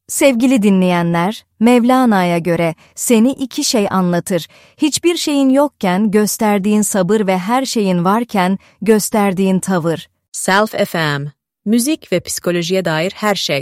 Sevgili dinleyenler, Mevlana'ya göre seni iki şey anlatır. Hiçbir şeyin yokken gösterdiğin sabır ve her şeyin varken gösterdiğin tavır. Self FM, müzik ve psikolojiye dair her şey.